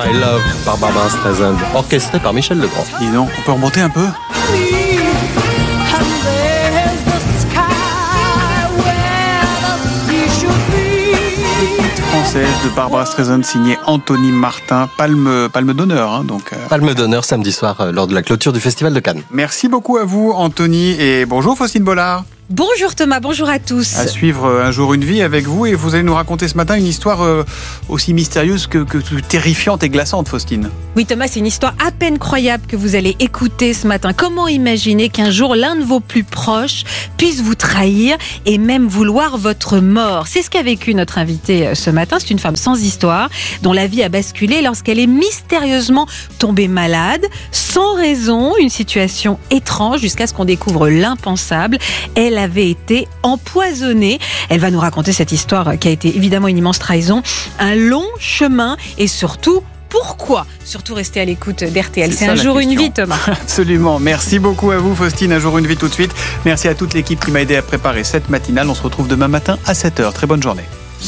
My Love par Barbara Streisand, orchestré par Michel Legrand. Dis donc, on peut remonter un peu ? Française de Barbara Streisand, signée Anthony Martin, palme d'honneur. Palme d'honneur samedi soir lors de la clôture du Festival de Cannes. Merci beaucoup à vous, Anthony, et bonjour Faustine Bollard. Bonjour Thomas, bonjour à tous. À suivre Un jour une vie avec vous, et vous allez nous raconter ce matin une histoire aussi mystérieuse que terrifiante et glaçante, Faustine. Oui Thomas, c'est une histoire à peine croyable que vous allez écouter ce matin. Comment imaginer qu'un jour l'un de vos plus proches puisse vous trahir et même vouloir votre mort ? C'est ce qu'a vécu notre invitée ce matin. C'est une femme sans histoire dont la vie a basculé lorsqu'elle est mystérieusement tombée malade, sans raison, une situation étrange jusqu'à ce qu'on découvre l'impensable. Elle avait été empoisonnée. Elle va nous raconter cette histoire qui a été évidemment une immense trahison, un long chemin et surtout pourquoi ? Surtout rester à l'écoute d'RTL. C'est Un jour une vie, Thomas. Absolument. Merci beaucoup à vous, Faustine. Un jour une vie tout de suite. Merci à toute l'équipe qui m'a aidé à préparer cette matinale. On se retrouve demain matin à 7h. Très bonne journée.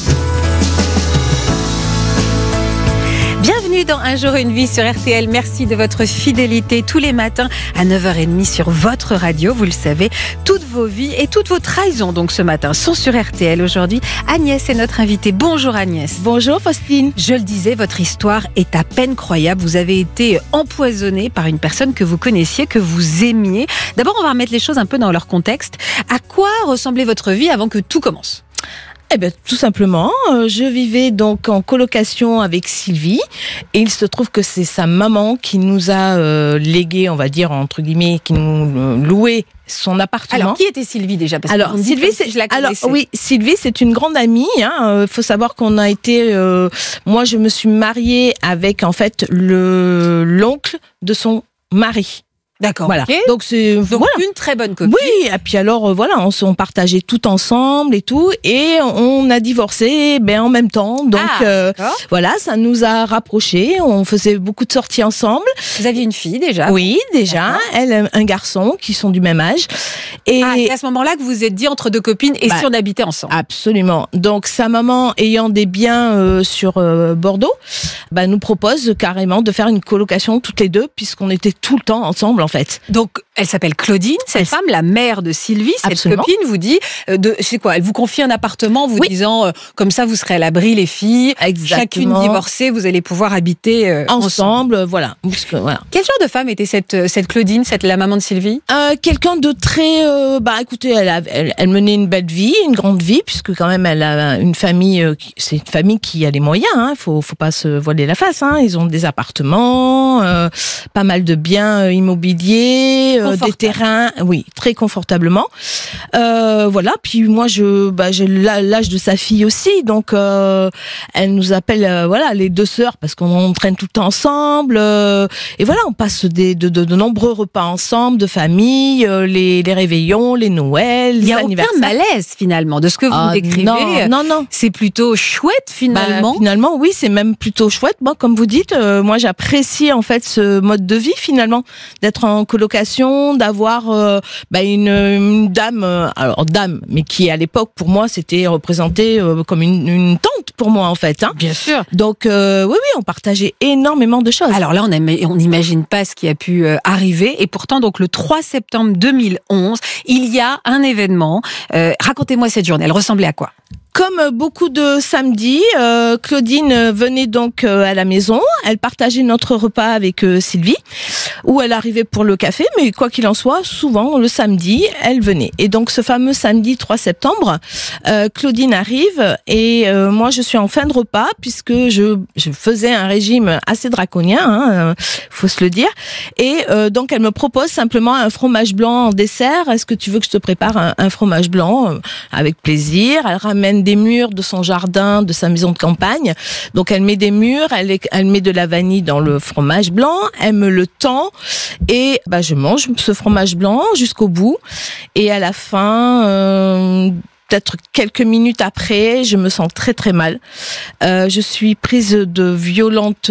Bienvenue dans Un jour une vie sur RTL. Merci de votre fidélité tous les matins à 9h30 sur votre radio. Vous le savez, toutes vos vies et toutes vos trahisons donc ce matin sont sur RTL. Aujourd'hui, Agnès est notre invitée. Bonjour Agnès. Bonjour Faustine. Je le disais, votre histoire est à peine croyable. Vous avez été empoisonnée par une personne que vous connaissiez, que vous aimiez. D'abord, on va remettre les choses un peu dans leur contexte. À quoi ressemblait votre vie avant que tout commence ? Eh bien, tout simplement, je vivais donc en colocation avec Sylvie et il se trouve que c'est sa maman qui nous a légué, on va dire, entre guillemets, qui nous louait son appartement. Alors, qui était Sylvie déjà ? Parce alors, que Sylvie, Sylvie, c'est une grande amie. Faut savoir qu'on a été. Moi, je me suis mariée avec en fait l'oncle de son mari. D'accord. Voilà. Okay. Donc c'est voilà. Une très bonne copine. Oui. Et puis alors voilà, on partageait tout ensemble et tout, et on a divorcé en même temps. Donc voilà, ça nous a rapprochés. On faisait beaucoup de sorties ensemble. Vous aviez une fille déjà ? Oui, déjà. Elle, un garçon qui sont du même âge. Et c'est à ce moment-là que vous vous êtes dit entre deux copines et si on habitait ensemble ? Absolument. Donc sa maman ayant des biens sur Bordeaux, nous propose carrément de faire une colocation toutes les deux puisqu'on était tout le temps ensemble. En fait. Donc, elle s'appelle Claudine, cette femme, la mère de Sylvie, cette Absolument. copine, vous dit, c'est quoi ? Elle vous confie un appartement, vous disant, comme ça, vous serez à l'abri, les filles, Exactement. Chacune divorcée, vous allez pouvoir habiter ensemble. Voilà. Quel genre de femme était cette Claudine, la maman de Sylvie ? Quelqu'un de très, écoutez, elle menait une belle vie, une grande vie, puisque quand même elle a une famille, c'est une famille qui a les moyens. Faut pas se voiler la face. Ils ont des appartements, pas mal de biens immobiliers. Des terrains, oui, très confortablement. Voilà. Puis moi, j'ai l'âge de sa fille aussi, donc elle nous appelle, les deux sœurs, parce qu'on traîne tout le temps ensemble. Et voilà, on passe de nombreux repas ensemble, de famille, les réveillons, les Noëls, les anniversaires. Il n'y a aucun malaise finalement de ce que vous décrivez. Non. C'est plutôt chouette finalement. Finalement, oui, c'est même plutôt chouette. Moi, comme vous dites, moi, j'apprécie en fait ce mode de vie finalement, d'être en colocation, d'avoir une dame, mais qui à l'époque pour moi c'était représenté comme une tante pour moi en fait. Bien sûr. Donc oui, on partageait énormément de choses. Alors là, on n'imagine pas ce qui a pu arriver, et pourtant donc le 3 septembre 2011, il y a un événement. Racontez-moi cette journée. Elle ressemblait à quoi ? Comme beaucoup de samedis, Claudine venait donc à la maison. Elle partageait notre repas avec Sylvie, où elle arrivait pour le café, mais quoi qu'il en soit, souvent le samedi, elle venait. Et donc ce fameux samedi 3 septembre, Claudine arrive et moi je suis en fin de repas puisque je faisais un régime assez draconien, faut se le dire. Et donc elle me propose simplement un fromage blanc en dessert. Est-ce que tu veux que je te prépare un fromage blanc ? Avec plaisir. Elle ramène des mûres de son jardin, de sa maison de campagne. Donc elle met des mûres, elle met de la vanille dans le fromage blanc, elle me le tend et je mange ce fromage blanc jusqu'au bout. Et à la fin, peut-être quelques minutes après, je me sens très très mal. Je suis prise de violentes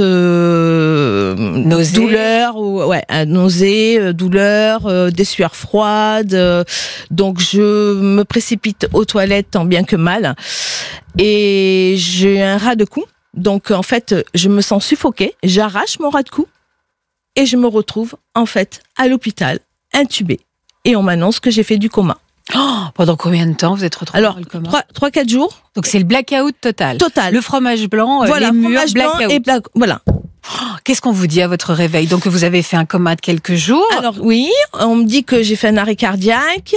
douleurs, nausées, douleurs, des sueurs froides. Donc je me précipite aux toilettes tant bien que mal et j'ai un ras de cou. Donc en fait, je me sens suffoquée, j'arrache mon ras de cou et je me retrouve en fait à l'hôpital, intubée. Et on m'annonce que j'ai fait du coma. Pendant combien de temps vous êtes retrouvée dans le coma ? 3-4 jours. Donc c'est le blackout total. Total. Le fromage blanc, Voilà, les murs, fromage blanc blackout. Voilà. Qu'est-ce qu'on vous dit à votre réveil ? Donc vous avez fait un coma de quelques jours. Alors oui, on me dit que j'ai fait un arrêt cardiaque.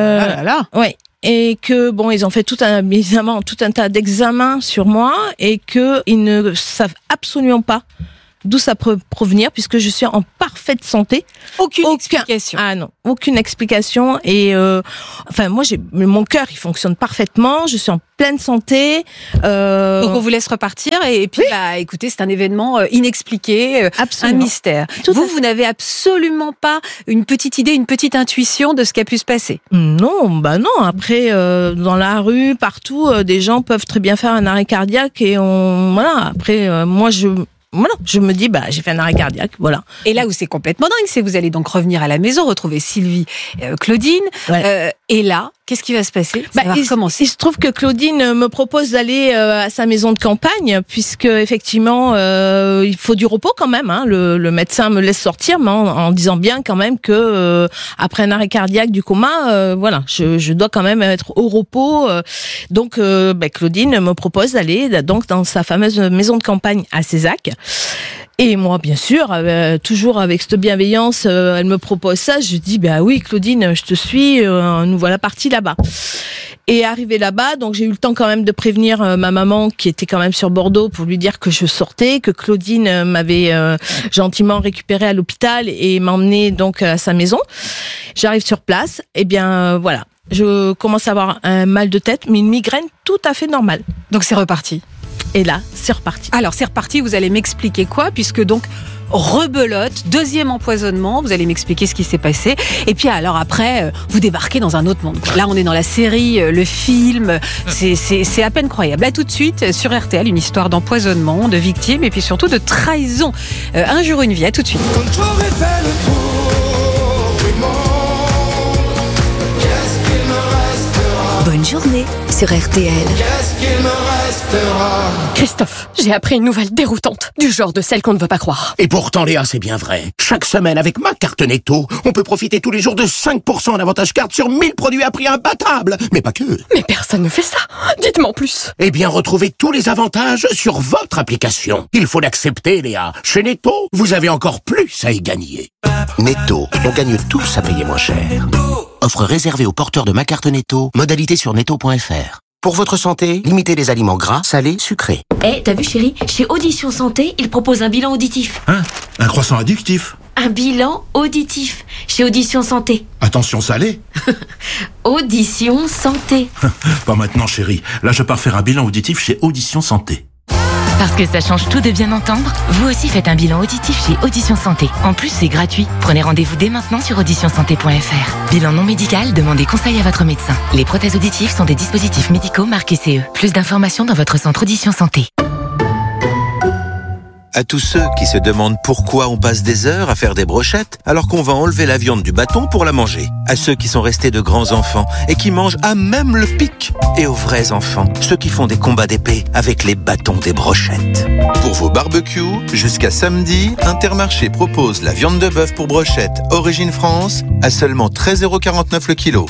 Ouais. Et que bon, ils ont fait évidemment tout un tas d'examens sur moi et que ils ne savent absolument pas d'où ça peut provenir puisque je suis en parfaite santé. Aucune explication. Ah non, aucune explication. Et moi, mon cœur, il fonctionne parfaitement. Je suis en pleine santé. Donc on vous laisse repartir et puis écoutez, c'est un événement inexpliqué, un mystère. Vous n'avez absolument pas une petite idée, une petite intuition de ce qui a pu se passer. Non. Après, dans la rue, partout, des gens peuvent très bien faire un arrêt cardiaque et Après, moi, je me dis, j'ai fait un arrêt cardiaque, voilà. Et là où c'est complètement dingue, c'est que vous allez donc revenir à la maison, retrouver Sylvie, Claudine. Ouais. Et là, qu'est-ce qui va se passer ? Il se trouve que Claudine me propose d'aller à sa maison de campagne, puisque effectivement, il faut du repos quand même. Hein. Le médecin me laisse sortir, mais en disant bien quand même que après un arrêt cardiaque du coma, je dois quand même être au repos. Donc, Claudine me propose d'aller donc dans sa fameuse maison de campagne à Cézac. Et moi, bien sûr, toujours avec cette bienveillance, elle me propose ça. Je dis, oui, Claudine, je te suis. Nous voilà partis là-bas. Et arrivé là-bas, donc j'ai eu le temps quand même de prévenir ma maman qui était quand même sur Bordeaux pour lui dire que je sortais, que Claudine m'avait gentiment récupérée à l'hôpital et m'emmenait donc à sa maison. J'arrive sur place, et voilà, je commence à avoir un mal de tête, mais une migraine tout à fait normale. Donc c'est reparti. Et là, c'est reparti. Alors c'est reparti, vous allez m'expliquer quoi, puisque donc rebelote, deuxième empoisonnement, vous allez m'expliquer ce qui s'est passé. Et puis alors après, vous débarquez dans un autre monde. Là on est dans la série, le film, c'est à peine croyable. Là tout de suite sur RTL, une histoire d'empoisonnement, de victimes et puis surtout de trahison. Un jour une vie, à tout de suite. Bonne journée sur RTL. Christophe, j'ai appris une nouvelle déroutante, du genre de celle qu'on ne veut pas croire. Et pourtant, Léa, c'est bien vrai. Chaque semaine, avec ma carte Netto, on peut profiter tous les jours de 5% en avantage carte sur 1000 produits à prix imbattable. Mais pas que. Mais personne ne fait ça. Dites-moi en plus. Eh bien, retrouvez tous les avantages sur votre application. Il faut l'accepter, Léa. Chez Netto, vous avez encore plus à y gagner. Netto, on gagne tous à payer moins cher. Offre réservée aux porteurs de ma carte Netto. Modalité sur netto.fr. Pour votre santé, limitez les aliments gras, salés, sucrés. T'as vu chérie, chez Audition Santé, ils proposent un bilan auditif. Hein ? Un croissant addictif ? Un bilan auditif, chez Audition Santé. Attention salé ? Audition Santé. Pas maintenant chérie, là je pars faire un bilan auditif chez Audition Santé. Parce que ça change tout de bien entendre, vous aussi faites un bilan auditif chez Audition Santé. En plus, c'est gratuit. Prenez rendez-vous dès maintenant sur auditionsanté.fr. Bilan non médical, demandez conseil à votre médecin. Les prothèses auditives sont des dispositifs médicaux marqués CE. Plus d'informations dans votre centre Audition Santé. À tous ceux qui se demandent pourquoi on passe des heures à faire des brochettes alors qu'on va enlever la viande du bâton pour la manger. À ceux qui sont restés de grands enfants et qui mangent à même le pic. Et aux vrais enfants, ceux qui font des combats d'épée avec les bâtons des brochettes. Pour vos barbecues, jusqu'à samedi, Intermarché propose la viande de bœuf pour brochette Origine France à seulement 13,49 € le kilo.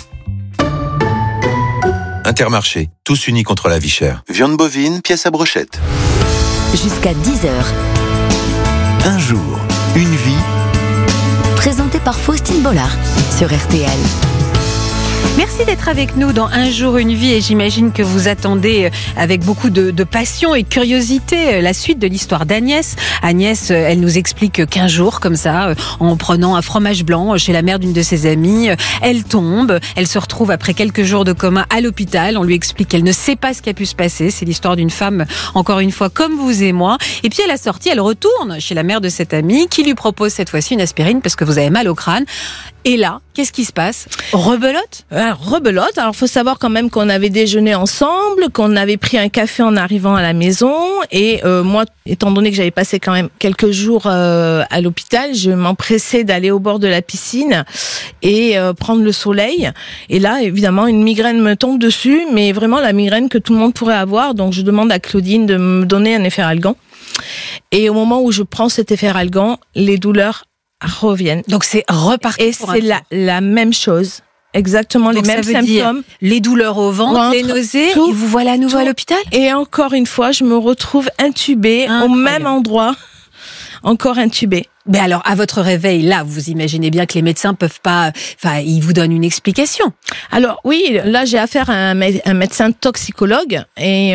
Intermarché, tous unis contre la vie chère. Viande bovine, pièce à brochette. Jusqu'à 10h. Un jour, une vie. Présenté par Faustine Bollard sur RTL. Merci d'être avec nous dans Un jour, une vie et j'imagine que vous attendez avec beaucoup de passion et de curiosité la suite de l'histoire d'Agnès. Agnès, elle nous explique qu'un jour, comme ça, en prenant un fromage blanc chez la mère d'une de ses amies, elle tombe, elle se retrouve après quelques jours de coma à l'hôpital. On lui explique qu'elle ne sait pas ce qui a pu se passer. C'est l'histoire d'une femme, encore une fois, comme vous et moi. Et puis à la sortie, elle retourne chez la mère de cette amie qui lui propose cette fois-ci une aspirine parce que vous avez mal au crâne. Et là, qu'est-ce qui se passe? Rebelote? Rebelote. Alors, faut savoir quand même qu'on avait déjeuné ensemble, qu'on avait pris un café en arrivant à la maison. Et moi, étant donné que j'avais passé quand même quelques jours à l'hôpital, je m'empressais d'aller au bord de la piscine et prendre le soleil. Et là, évidemment, une migraine me tombe dessus, mais vraiment la migraine que tout le monde pourrait avoir. Donc, je demande à Claudine de me donner un Efferalgan. Et au moment où je prends cet Efferalgan, les douleurs reviennent. Donc c'est reparti. Et c'est la même chose. Exactement. Donc les mêmes symptômes. Les douleurs au ventre, les nausées, et vous voilà à nouveau à l'hôpital. Et encore une fois, je me retrouve intubée au même endroit. Encore intubée. Mais alors, à votre réveil, là, vous imaginez bien que les médecins peuvent pas... Enfin, ils vous donnent une explication. Alors, oui, là, j'ai affaire à un médecin toxicologue. Et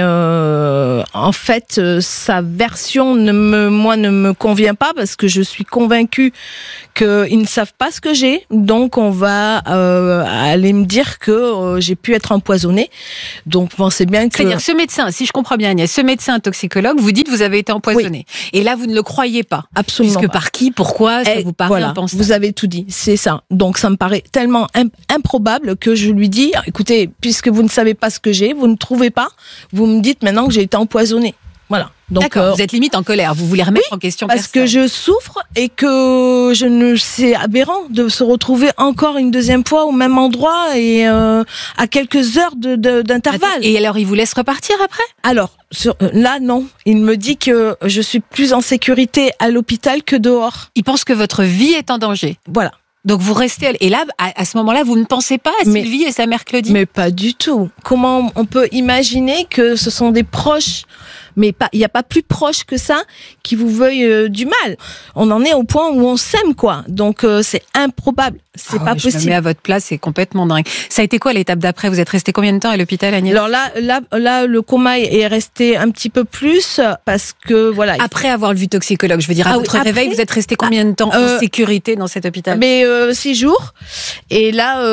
en fait, sa version ne me convient pas parce que je suis convaincue qu'ils ne savent pas ce que j'ai. Donc, on va aller me dire que j'ai pu être empoisonnée. Donc, pensez bien que... C'est-à-dire, ce médecin, si je comprends bien, Agnès, ce médecin toxicologue, vous dites que vous avez été empoisonnée. Oui. Et là, vous ne le croyez pas. Absolument Puisque pas. Par qui, pourquoi, ça vous paraît impensable. Vous avez tout dit, c'est ça. Donc ça me paraît tellement improbable que je lui dis, écoutez, puisque vous ne savez pas ce que j'ai, vous ne trouvez pas, vous me dites maintenant que j'ai été empoisonnée. Voilà. Donc, d'accord, vous êtes limite en colère, vous voulez remettre en question parce que je souffre et que c'est aberrant de se retrouver encore une deuxième fois au même endroit et à quelques heures d'intervalle. Et alors, il vous laisse repartir après? Alors, là, non. Il me dit que je suis plus en sécurité à l'hôpital que dehors. Il pense que votre vie est en danger. Voilà. Donc vous restez... Et là, à ce moment-là, vous ne pensez pas à Sylvie et sa mère Claudine? Mais pas du tout. Comment on peut imaginer que ce sont des proches, mais il n'y a pas plus proche que ça, qui vous veuillent du mal. On en est au point où on s'aime, quoi. Donc c'est improbable. C'est pas possible. Je me mets à votre place, c'est complètement dingue. Ça a été quoi l'étape d'après? Vous êtes resté combien de temps à l'hôpital, Agnès? Alors là, le coma est resté un petit peu plus parce que voilà. Après avoir vu toxicologue, je veux dire, à votre réveil, vous êtes resté combien de temps en sécurité dans cet hôpital? Mais 6 jours. Et là,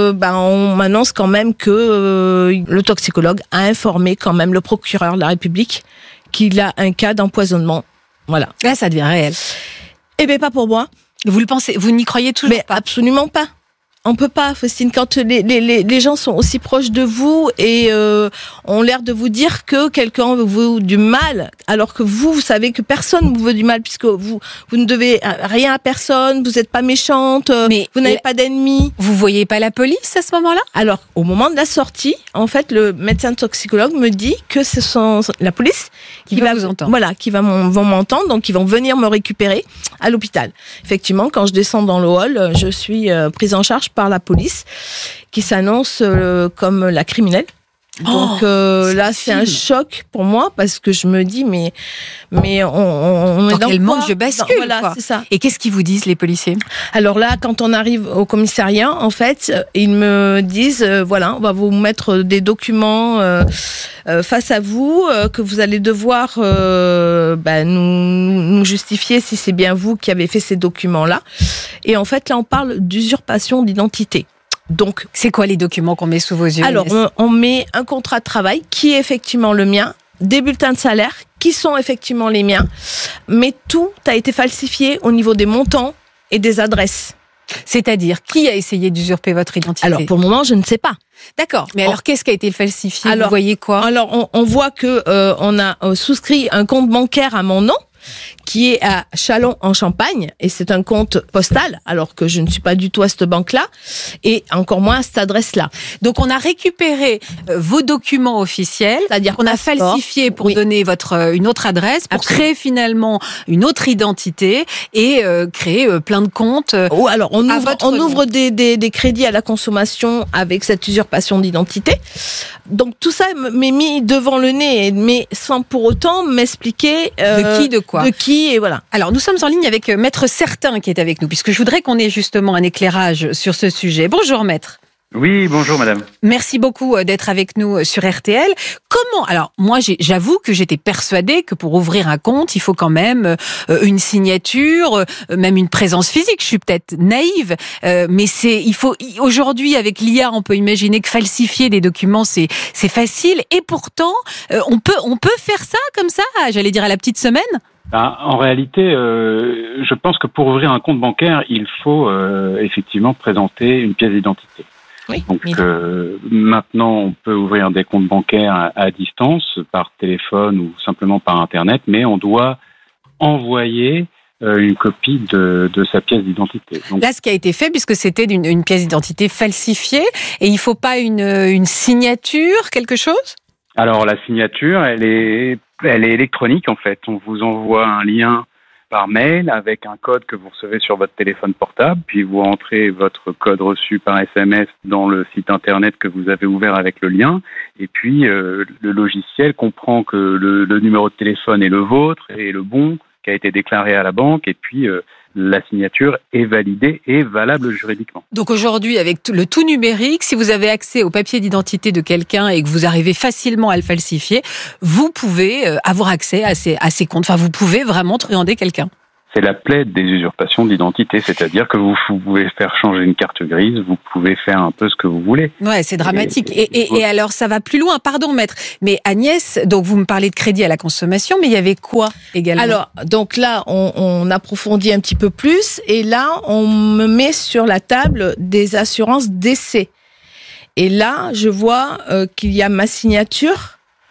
on m'annonce quand même que le toxicologue a informé quand même le procureur de la République qu'il a un cas d'empoisonnement. Voilà. Là, ça devient réel. Eh bien, pas pour moi. Vous le pensez? Vous n'y croyez toujours pas? Absolument pas. On peut pas, Faustine, quand les gens sont aussi proches de vous et ont l'air de vous dire que quelqu'un veut du mal, alors que vous savez que personne vous veut du mal, puisque vous ne devez rien à personne, vous n'êtes pas méchante, vous n'avez pas d'ennemis. Vous voyez pas la police à ce moment-là? Alors, au moment de la sortie, en fait, le médecin toxicologue me dit que ce sont la police qui va vous entendre. Voilà, qui vont m'entendre, donc ils vont venir me récupérer à l'hôpital. Effectivement, quand je descends dans le hall, je suis prise en charge par la police qui s'annonce comme la criminelle. Donc là, c'est un choc pour moi parce que je me dis mais on est dans quel monde je bascule, voilà, quoi. C'est ça. Et qu'est-ce qu'ils vous disent, les policiers? Alors là, quand on arrive au commissariat, en fait, ils me disent voilà, on va vous mettre des documents face à vous que vous allez devoir nous justifier si c'est bien vous qui avez fait ces documents-là. Et en fait, là, on parle d'usurpation d'identité. Donc, c'est quoi les documents qu'on met sous vos yeux? Alors, on met un contrat de travail qui est effectivement le mien, des bulletins de salaire qui sont effectivement les miens, mais tout a été falsifié au niveau des montants et des adresses. C'est-à-dire, qui a essayé d'usurper votre identité? Alors, pour le moment, je ne sais pas. D'accord. Mais alors, qu'est-ce qui a été falsifié? Alors, vous voyez quoi? Alors, on voit que on a souscrit un compte bancaire à mon nom, qui est à Châlons en Champagne, et c'est un compte postal, alors que je ne suis pas du tout à cette banque-là, et encore moins à cette adresse-là. Donc on a récupéré vos documents officiels, c'est-à-dire qu'on a falsifié pour donner une autre adresse, pour créer finalement une autre identité et créer plein de comptes. Alors on ouvre des crédits à la consommation avec cette usurpation d'identité. Donc tout ça m'est mis devant le nez, mais sans pour autant m'expliquer de qui, de quoi. De qui, et voilà. Alors, nous sommes en ligne avec Maître Certain qui est avec nous, puisque je voudrais qu'on ait justement un éclairage sur ce sujet. Bonjour, Maître. Oui, bonjour madame. Merci beaucoup d'être avec nous sur RTL. Comment? Alors, moi, j'avoue que j'étais persuadée que pour ouvrir un compte, il faut quand même une signature, même une présence physique. Je suis peut-être naïve, mais aujourd'hui, avec l'IA, on peut imaginer que falsifier des documents, c'est facile. Et pourtant, on peut faire ça comme ça, j'allais dire à la petite semaine? En réalité, je pense que pour ouvrir un compte bancaire, il faut effectivement présenter une pièce d'identité. Oui, donc maintenant, on peut ouvrir des comptes bancaires à distance, par téléphone ou simplement par Internet, mais on doit envoyer une copie de sa pièce d'identité. Donc, là, ce qui a été fait, puisque c'était une pièce d'identité falsifiée, et il ne faut pas une signature, quelque chose ? Alors, la signature, elle est électronique, en fait. On vous envoie un lien par mail avec un code que vous recevez sur votre téléphone portable, puis vous rentrez votre code reçu par SMS dans le site Internet que vous avez ouvert avec le lien, et puis le logiciel comprend que le numéro de téléphone est le vôtre et le bon, qui a été déclaré à la banque, et puis la signature est validée et valable juridiquement. Donc aujourd'hui, avec le tout numérique, si vous avez accès au papier d'identité de quelqu'un et que vous arrivez facilement à le falsifier, vous pouvez avoir accès à ces comptes. Enfin, vous pouvez vraiment truander quelqu'un. C'est la plaie des usurpations d'identité, c'est-à-dire que vous pouvez faire changer une carte grise, vous pouvez faire un peu ce que vous voulez. Ouais, c'est dramatique. Et alors, ça va plus loin, pardon maître. Mais Agnès, donc vous me parlez de crédit à la consommation, mais il y avait quoi également ? Alors, donc là, on approfondit un petit peu plus, et là, on me met sur la table des assurances décès. Et là, je vois qu'il y a ma signature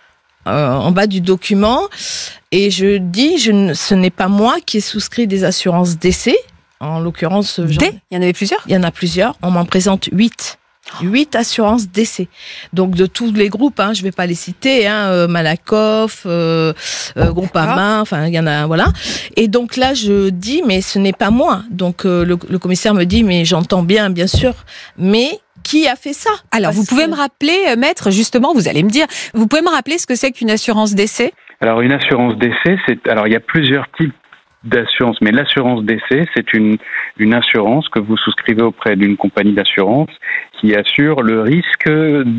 en bas du document, et je dis, ce n'est pas moi qui ai souscrit des assurances décès. En l'occurrence, il y en avait plusieurs ? Il y en a plusieurs. On m'en présente 8. 8 assurances décès. Donc de tous les groupes, je vais pas les citer, Malakoff, Groupama, enfin il y en a, voilà. Et donc là je dis, mais ce n'est pas moi. Donc le commissaire me dit, mais j'entends bien sûr, mais qui a fait ça ? Alors vous pouvez me rappeler, maître, justement, vous allez me dire, vous pouvez me rappeler ce que c'est qu'une assurance décès ? Alors une assurance décès, il y a plusieurs types d'assurance, mais l'assurance décès, c'est une assurance que vous souscrivez auprès d'une compagnie d'assurance qui assure le risque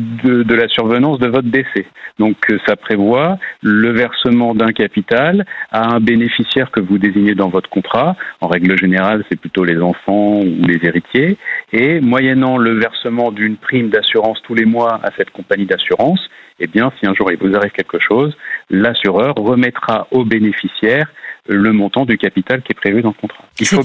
de la survenance de votre décès. Donc ça prévoit le versement d'un capital à un bénéficiaire que vous désignez dans votre contrat. En règle générale, c'est plutôt les enfants ou les héritiers. Et moyennant le versement d'une prime d'assurance tous les mois à cette compagnie d'assurance, eh bien, si un jour il vous arrive quelque chose, l'assureur remettra au bénéficiaire le montant du capital qui est prévu dans le contrat. Il faut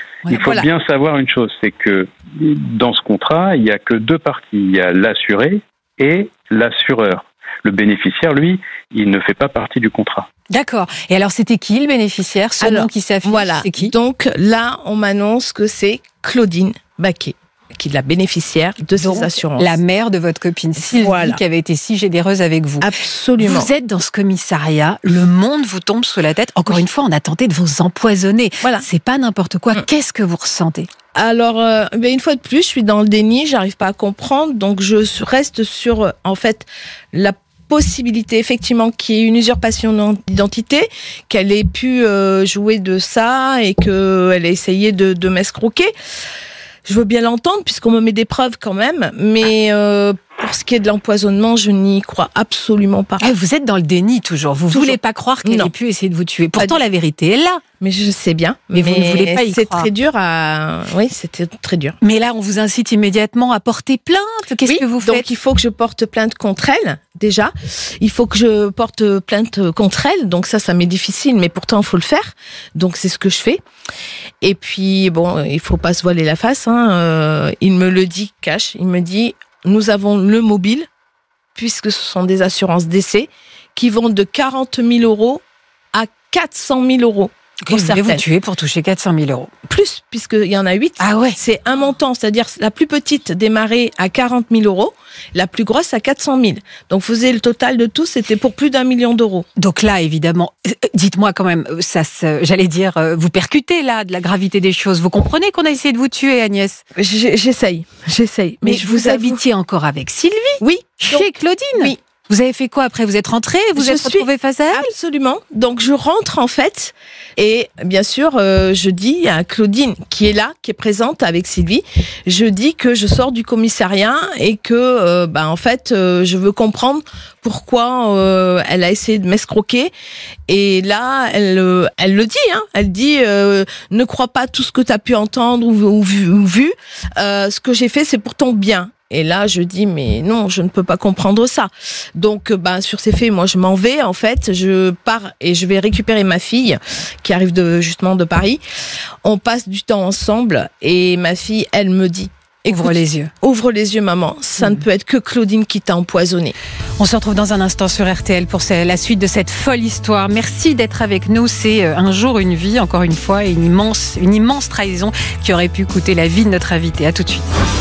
bien savoir une chose, c'est que dans ce contrat, il n'y a que deux parties. Il y a l'assuré et l'assureur. Le bénéficiaire, lui, il ne fait pas partie du contrat. D'accord. Et alors, c'était qui le bénéficiaire ? Ce nom qui s'affiche, c'est qui ? Donc là, on m'annonce que c'est Claudine Baquet, qui est la bénéficiaire de ces assurances. La mère de votre copine Sylvie, qui avait été si généreuse avec vous. Absolument. Vous êtes dans ce commissariat, le monde vous tombe sous la tête. Encore une fois, on a tenté de vous empoisonner. Voilà. C'est pas n'importe quoi. Qu'est-ce que vous ressentez ? Alors, une fois de plus, je suis dans le déni, j'arrive pas à comprendre, donc je reste sur, en fait, la possibilité effectivement qu'il y ait une usurpation d'identité, qu'elle ait pu jouer de ça et qu'elle ait essayé de m'escroquer. Je veux bien l'entendre puisqu'on me met des preuves quand même, mais pour ce qui est de l'empoisonnement, je n'y crois absolument pas. Vous êtes dans le déni toujours. Vous voulez pas croire qu'elle ait pu essayer de vous tuer. Pourtant, la vérité est là. Mais je sais bien. Mais vous ne voulez pas y c'est croire. très dur à. Oui, c'était très dur. Mais là, on vous incite immédiatement à porter plainte. Qu'est-ce que vous faites ? Donc, il faut que je porte plainte contre elle, déjà. Il faut que je porte plainte contre elle. Donc, ça m'est difficile, mais pourtant, il faut le faire. Donc, c'est ce que je fais. Et puis, bon, il faut pas se voiler la face. Il me le dit cash. Il me dit, nous avons le mobile, puisque ce sont des assurances décès, qui vont de 40 000 euros à 400 000 euros. Vous voulez vous tuer pour toucher 400 000 euros. Plus, puisqu'il y en a 8. Ah ouais. C'est un montant, c'est-à-dire la plus petite démarrait à 40 000 euros, la plus grosse à 400 000. Donc, vous faisiez le total de tout, c'était pour plus d'1 million d'euros. Donc là, évidemment, dites-moi quand même, j'allais dire, vous percutez là de la gravité des choses. Vous comprenez qu'on a essayé de vous tuer, Agnès ? J'essaye. Mais vous habitiez encore avec Sylvie ? Oui. Chez Claudine ? Oui. Vous avez fait quoi après ? Vous êtes rentrée ? Vous êtes retrouvée face à elle ? Absolument. Donc je rentre en fait, et bien sûr je dis à Claudine qui est là, qui est présente avec Sylvie, je dis que je sors du commissariat et que en fait je veux comprendre pourquoi elle a essayé de m'escroquer. Et là elle le dit, elle dit ne crois pas tout ce que tu as pu entendre ou vu. Ce que j'ai fait c'est pour ton bien. Et là, je dis, mais non, je ne peux pas comprendre ça. Donc, sur ces faits, moi, je m'en vais. En fait, je pars et je vais récupérer ma fille qui arrive justement de Paris. On passe du temps ensemble et ma fille, elle me dit, ouvre les yeux. Ouvre les yeux, maman. Ça ne peut être que Claudine qui t'a empoisonné. On se retrouve dans un instant sur RTL pour la suite de cette folle histoire. Merci d'être avec nous. C'est Un jour, une vie, encore une fois, une immense trahison qui aurait pu coûter la vie de notre invité. À tout de suite.